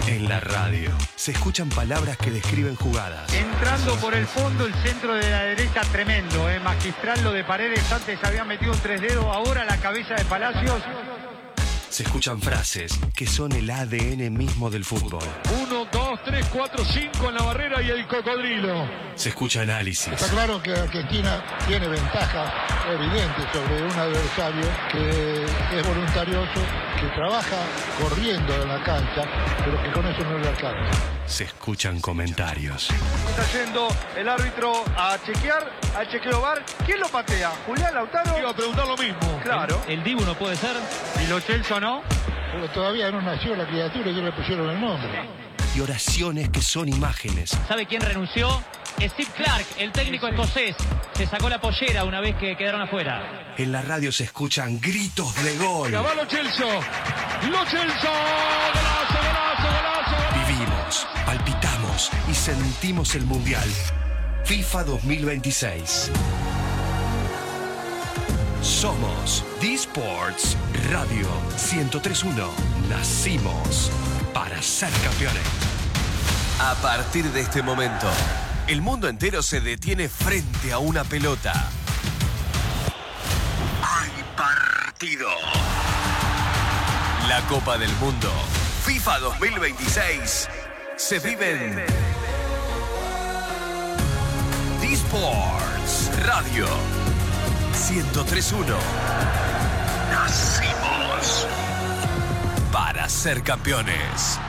En la radio se escuchan palabras que describen jugadas. Entrando por el fondo, el centro de la derecha tremendo, magistral lo de Paredes, antes habían metido un 3 dedos, ahora la cabeza de Palacios. Se escuchan frases que son el ADN mismo del fútbol. 1, 2, 3, 4, 5 en la barrera y el cocodrilo. Se escucha análisis. Está claro que Argentina tiene ventaja evidente sobre un adversario que es voluntarioso, que trabaja corriendo en la cancha, pero que con eso no le alcanza. Se escuchan comentarios. Está yendo el árbitro a chequear, al chequeo VAR. ¿Quién lo patea? ¿Julián Lautaro? Iba a preguntar lo mismo. Claro. El Dibu no puede ser. ¿Y Lo Celso no? Pero todavía no nació la criatura y ya le pusieron el nombre. Y oraciones que son imágenes. ¿Sabe quién renunció? Steve Clarke, el técnico escocés. Se sacó la pollera una vez que quedaron afuera. En la radio se escuchan gritos de gol. Va Lo Celso. Lo Celso. Golazo, golazo, golazo. Vivimos, palpitamos y sentimos el Mundial. FIFA 2026. Somos D-Sports Radio 103.1. Nacimos para ser campeones. A partir de este momento, el mundo entero se detiene frente a una pelota. ¡Hay partido! La Copa del Mundo, FIFA 2026, se vive en D-Sports Radio 103.1. Nacimos para ser campeones.